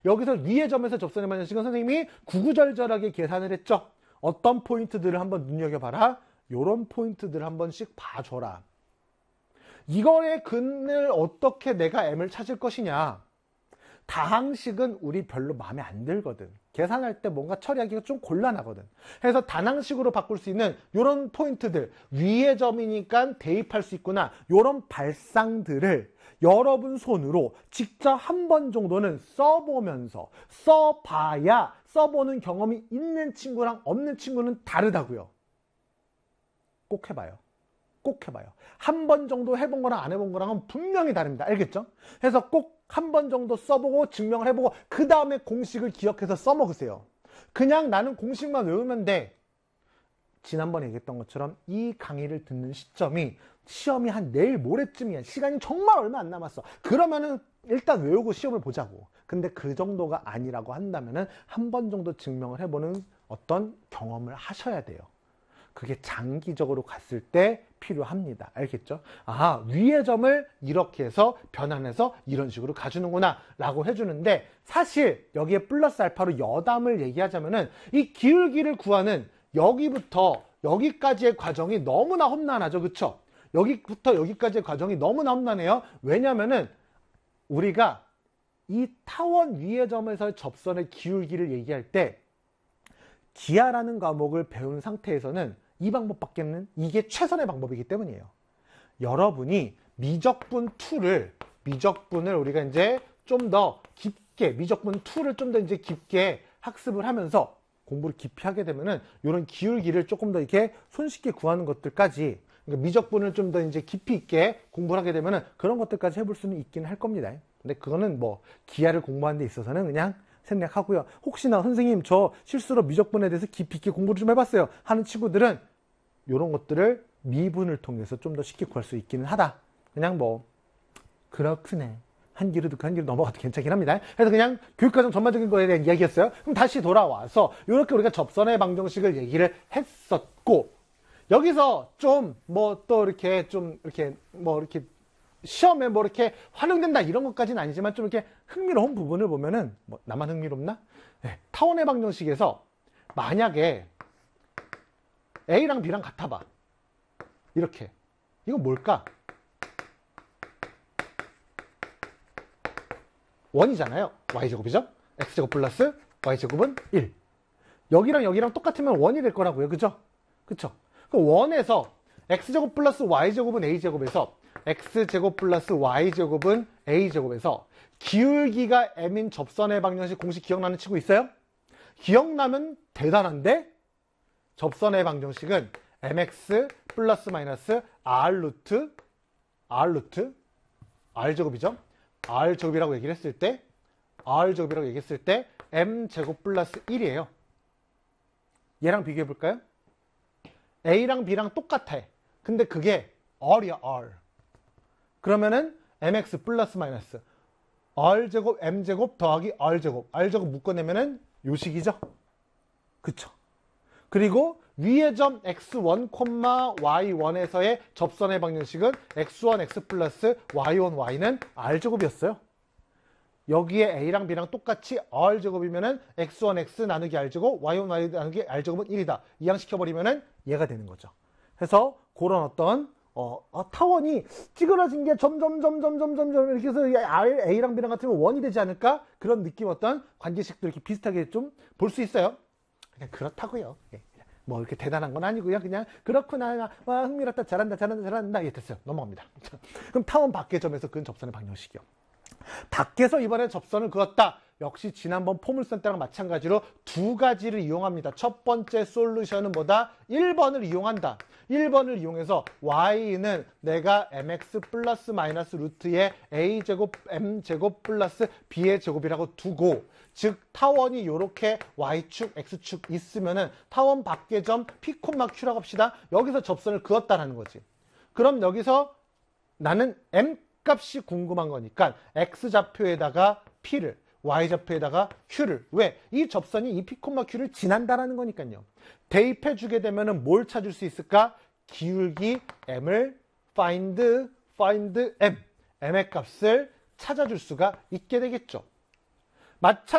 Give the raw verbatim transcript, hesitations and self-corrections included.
여기서 위의 점에서 접선의 방정식은 선생님이 구구절절하게 계산을 했죠. 어떤 포인트들을 한번 눈여겨봐라. 요런 포인트들을 한 번씩 봐줘라. 이거의 근을 어떻게 내가 m을 찾을 것이냐. 다항식은 우리 별로 마음에 안 들거든. 계산할 때 뭔가 처리하기가 좀 곤란하거든. 그래서 단항식으로 바꿀 수 있는 이런 포인트들, 위의 점이니까 대입할 수 있구나. 이런 발상들을 여러분 손으로 직접 한 번 정도는 써보면서, 써봐야 써보는 경험이 있는 친구랑 없는 친구는 다르다고요. 꼭 해봐요. 꼭 해봐요. 한 번 정도 해본 거랑 안 해본 거랑은 분명히 다릅니다. 알겠죠? 그래서 꼭 한 번 정도 써보고 증명을 해보고 그 다음에 공식을 기억해서 써먹으세요. 그냥 나는 공식만 외우면 돼. 지난번에 얘기했던 것처럼 이 강의를 듣는 시점이 시험이 한 내일 모레쯤이야. 시간이 정말 얼마 안 남았어. 그러면은 일단 외우고 시험을 보자고. 근데 그 정도가 아니라고 한다면은 한 번 정도 증명을 해보는 어떤 경험을 하셔야 돼요. 그게 장기적으로 갔을 때 필요합니다. 알겠죠? 아, 위의 점을 이렇게 해서 변환해서 이런 식으로 가주는구나 라고 해주는데, 사실 여기에 플러스 알파로 여담을 얘기하자면은 이 기울기를 구하는 여기부터 여기까지의 과정이 너무나 험난하죠. 그쵸? 여기부터 여기까지의 과정이 너무나 험난해요. 왜냐면은 우리가 이 타원 위의 점에서의 접선의 기울기를 얘기할 때 기하라는 과목을 배운 상태에서는 이 방법밖에는 이게 최선의 방법이기 때문이에요. 여러분이 미적분 이를 미적분을 우리가 이제 좀 더 깊게 미적분 이를 좀 더 이제 깊게 학습을 하면서 공부를 깊이 하게 되면은 이런 기울기를 조금 더 이렇게 손쉽게 구하는 것들까지, 그러니까 미적분을 좀 더 이제 깊이 있게 공부를 하게 되면은 그런 것들까지 해볼 수는 있긴 할 겁니다. 근데 그거는 뭐 기하를 공부하는 데 있어서는 그냥 생략하고요. 혹시나 선생님 저 실수로 미적분에 대해서 깊이 있게 공부를 좀 해봤어요 하는 친구들은 이런 것들을 미분을 통해서 좀 더 쉽게 구할 수 있기는 하다. 그냥 뭐 그렇구네. 한 길을 듣고 한 길을 넘어가도 괜찮긴 합니다. 그래서 그냥 교육과정 전반적인 거에 대한 이야기였어요. 그럼 다시 돌아와서 이렇게 우리가 접선의 방정식을 얘기를 했었고, 여기서 좀 뭐 또 이렇게 좀 이렇게 뭐 이렇게 시험에 뭐 이렇게 활용된다 이런 것까지는 아니지만 좀 이렇게 흥미로운 부분을 보면은, 뭐 나만 흥미롭나? 네, 타원의 방정식에서 만약에 A랑 B랑 같아봐. 이렇게. 이건 뭘까? 원이잖아요. Y제곱이죠? X제곱 플러스 Y제곱은 일. 여기랑 여기랑 똑같으면 원이 될 거라고요. 그죠? 그쵸? 그럼 원에서 X제곱 플러스 Y제곱은 A제곱에서 X제곱 플러스 Y제곱은 A제곱에서 기울기가 M인 접선의 방정식 공식 기억나는 친구 있어요? 기억나면 대단한데? 접선의 방정식은 엠엑스 플러스 마이너스 R 루트 R 루트 R제곱이죠? R제곱이라고 얘기를 했을 때 R제곱이라고 얘기했을 때 M제곱 플러스 일이에요. 얘랑 비교해 볼까요? A랑 B랑 똑같아. 근데 그게 R이야, R. 그러면은 엠엑스 플러스 마이너스 R제곱 M제곱 더하기 R제곱 R제곱 묶어내면은 요 식이죠? 그쵸? 그리고 위의 점 엑스 원, 와이 원에서의 접선의 방정식은 엑스 원 엑스 플러스 와이 원 와이는 R제곱이었어요. 여기에 A랑 B랑 똑같이 R제곱이면은 엑스 원 엑스 나누기 R제곱, 와이 원 와이 나누기 R제곱은 일이다. 이항시켜버리면은 얘가 되는 거죠. 그래서 그런 어떤 어, 어, 타원이 찌그러진 게 점점 점점 점점 점 이렇게 해서 R, A랑 B랑 같으면 원이 되지 않을까? 그런 느낌, 어떤 관계식도 이렇게 비슷하게 좀 볼 수 있어요. 그냥 그렇다고요. 예. 뭐 이렇게 대단한 건 아니고요. 그냥 그렇구나. 와, 흥미롭다. 잘한다. 잘한다. 잘한다. 예, 됐어요. 넘어갑니다. 그럼 타원 밖의 점에서 그은 접선의 방정식이요. 밖에서 이번에 접선을 그었다. 역시 지난번 포물선 때랑 마찬가지로 두 가지를 이용합니다. 첫 번째 솔루션은 뭐다? 일 번을 이용한다. 일 번을 이용해서 y는 내가 mx 플러스 마이너스 루트의 a제곱 m제곱 플러스 b의 제곱이라고 두고, 즉 타원이 이렇게 y축 x축 있으면은 타원 밖의 점 p, q라고 합시다. 여기서 접선을 그었다라는 거지. 그럼 여기서 나는 m 값이 궁금한 거니까 x좌표에다가 p를, y좌표에다가 q를, 왜? 이 접선이 이 p, q를 지난다라는 거니까요. 대입해 주게 되면은 뭘 찾을 수 있을까? 기울기 m을 find, find m, m의 값을 찾아줄 수가 있게 되겠죠. 마찬가지로